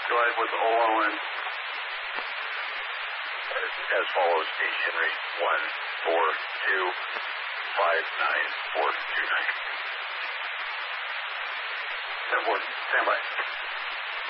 Go ahead with OLN. As follows, H. Henry 1425949. 10-4, stand by.